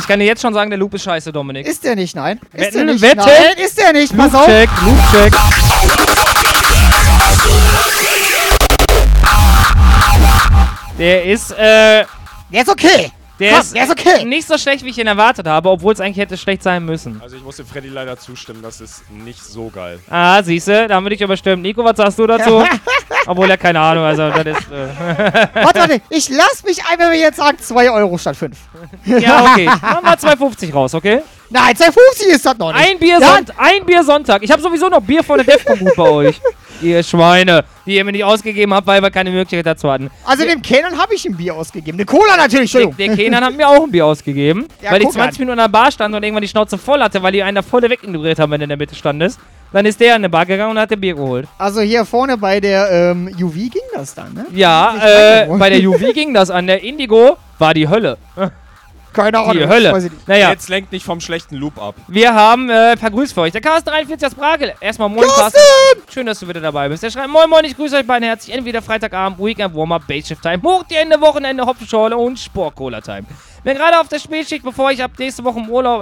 kann dir jetzt schon sagen, der Loop ist scheiße, Dominik. Ist der nicht, nein? Ist der Wetten, nicht? Wette? Nein, ist der nicht? Pass auf. Loop-Check. Der ist, Der ist okay. der Komm, der ist okay. nicht so schlecht, wie ich ihn erwartet habe, obwohl es eigentlich hätte schlecht sein müssen. Also ich muss dem Freddy leider zustimmen, das ist nicht so geil. Ah, siehste, da haben wir dich überstimmt. Nico, was sagst du dazu? Obwohl er keine Ahnung, also das ist, Warte, ich lass mich ein, wenn wir jetzt sagen 2 Euro statt 5. ja, okay. Machen wir 2,50 raus, okay? Nein, 2,50 ist das noch nicht. Ein Bier Sonntag. Ich habe sowieso noch Bier von der Defcon gut bei euch. Ihr Schweine, die ihr mir nicht ausgegeben habt, weil wir keine Möglichkeit dazu hatten. Also dem Kenan habe ich ein Bier ausgegeben. Eine Cola natürlich, Entschuldigung. Der Kenan hat mir auch ein Bier ausgegeben, Ja, weil ich guck 20 Minuten an der Bar stand und irgendwann die Schnauze voll hatte, weil die einen da voll wegignoriert haben, wenn er in der Mitte standest. Dann ist der an die Bar gegangen und hat ein Bier geholt. Also hier vorne bei der UV ging das dann, ne? Ja, bei der UV ging das. An der Indigo war die Hölle. Keine Ahnung. Die Hölle. Weiß ich nicht. Naja, Jetzt lenkt nicht vom schlechten Loop ab. wir haben ein paar Grüße für euch. Der Carsten 43 aus Bragel. Erstmal moin, Carsten. Schön, dass du wieder dabei bist. Der schreibt, moin, moin, ich grüße euch beide herzlich. Entweder Freitagabend, Weekend, Warm-Up, Base-Shift-Time, hoch die Ende, Wochenende, Hopfenschorle und Sport-Cola-Time. Bin gerade auf der Spätschicht, bevor ich ab nächste Woche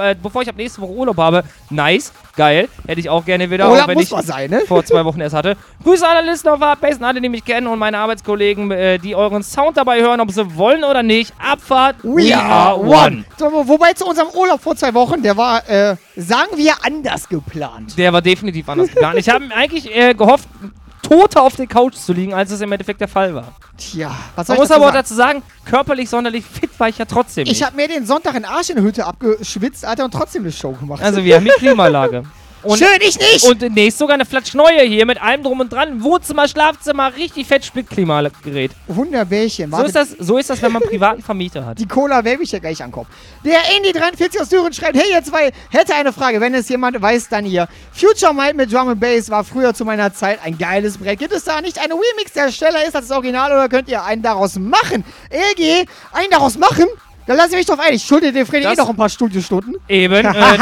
Urlaub habe. Nice, geil. Hätte ich auch gerne wieder, Urlaub auch wenn muss ich mal sein, ne? vor 2 Wochen erst hatte. Grüße alle Listener auf Hardbase, alle, die mich kennen und meine Arbeitskollegen, die euren Sound dabei hören, ob sie wollen oder nicht. Abfahrt, We are one. So, wobei zu unserem Urlaub vor 2 Wochen, der war, sagen wir, anders geplant. Der war definitiv anders geplant. Ich habe eigentlich gehofft, toter auf der Couch zu liegen, als es im Endeffekt der Fall war. Tja, was soll Man ich muss aber auch dazu sagen? dazu sagen, körperlich sonderlich fit war ich ja trotzdem nicht. Ich habe mir den Sonntag in Arsch in der Hütte abgeschwitzt, Alter, und trotzdem eine Show gemacht. Also wir haben die Klimaanlage. Und, schön, ich nicht! und demnächst sogar eine Flatsch neue hier mit allem drum und dran. Wohnzimmer, Schlafzimmer, richtig fett Splitklimagerät. Wunderbärchen. So ist das, wenn man einen privaten Vermieter hat. Die Cola werde ich ja gleich ankommen. Der Indy43 aus Düren schreibt, hey ihr zwei, hätte eine Frage, wenn es jemand weiß, dann ihr. Future Might mit Drum and Bass war früher zu meiner Zeit ein geiles Brett. Gibt es da nicht einen Remix, der schneller ist als das Original, oder könnt ihr einen daraus machen? LG, einen daraus machen? Dann lasse ich mich drauf ein. Ich schulde dem Freddy noch ein paar Studiostunden. Eben,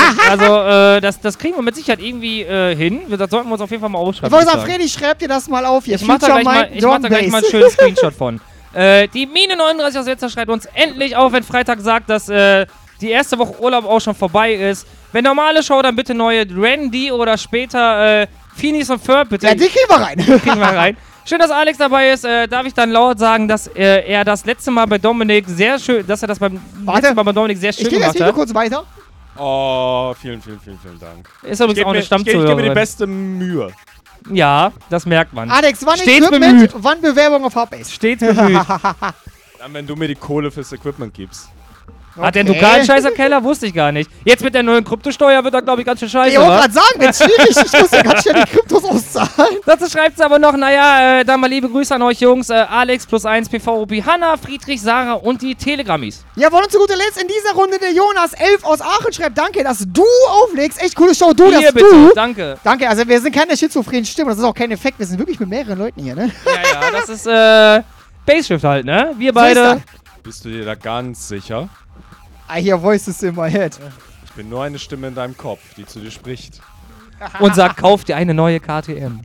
das kriegen wir mit Sicherheit irgendwie hin. Das sollten wir uns auf jeden Fall mal aufschreiben. Ich wollte sagen, Freddy, schreib dir das mal auf hier. Ich mach da gleich mal einen schönen Screenshot von. Die Mine39 aus Wetzlar schreibt uns endlich auf, wenn Freitag sagt, dass die erste Woche Urlaub auch schon vorbei ist. Wenn normale Show, dann bitte neue Randy oder später Phineas und Ferb, bitte. Ja, die kriegen wir rein. Kriegen wir rein. Schön, dass Alex dabei ist. Darf ich dann laut sagen, dass er das letzte Mal bei Dominik sehr schön, dass er das beim letzten Mal bei Dominik sehr schön Ich gehe das gemacht Video hat. kurz weiter. Oh, vielen Dank. Ist übrigens auch eine Ich gebe mir die Stammzuhörerin. beste Mühe. Ja, das merkt man. Alex, wann Stets Equipment, bemüht. wann Bewerbung auf Hardbase? Stets bemüht. Dann, wenn du mir die Kohle fürs Equipment gibst. Hat der Ducal einen scheißer Keller? Wusste ich gar nicht. Jetzt mit der neuen Kryptosteuer wird er, glaube ich, ganz schön scheiße. Ich wollte wa? gerade sagen, wird schwierig. Ich muss ja ganz schnell die Kryptos auszahlen. Dazu schreibt sie aber noch, naja, dann mal liebe Grüße an euch Jungs. Alex +1, PVOP, Hanna, Friedrich, Sarah und die Telegrammis. Jawohl, und zu guter Letzt in dieser Runde der Jonas 11 aus Aachen schreibt, danke, dass du auflegst. Echt coole Show. Du, Hier dass bitte, du. danke. Danke, also wir sind keine schizophrenen Stimmen. Das ist auch kein Effekt. Wir sind wirklich mit mehreren Leuten hier, ne? Ja, das ist Basshift halt, ne? Wir So ist beide. das. Bist du dir da ganz sicher? I hear voices in my head. Ich bin nur eine Stimme in deinem Kopf, die zu dir spricht. Und sagt, kauf dir eine neue KTM.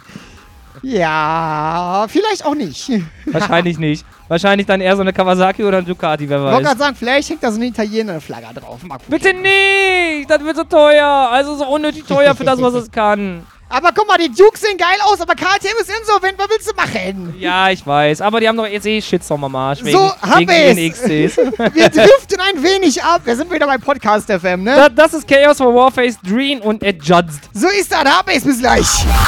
Ja, vielleicht auch nicht. Wahrscheinlich nicht. Wahrscheinlich dann eher so eine Kawasaki oder ein Ducati, wer Ich wollte weiß. gerade sagen, vielleicht hängt da so eine Italiener-Flagge drauf. Mal gucken. Bitte nicht! Das wird so teuer. Also so unnötig teuer für das, was es kann. Aber guck mal, die Dukes sehen geil aus, aber KTM ist insolvent. Was willst du machen? Ja, ich weiß. Aber die haben doch jetzt Shitstorm am Arsch. Wegen, So, haben wegen wir ihren es. XCs. Wir driften ein wenig ab. Wir sind wieder bei Podcast FM, ne? Das ist Chaos for Warface, Dream und Adjudged. So ist das. Hardbase, bis gleich.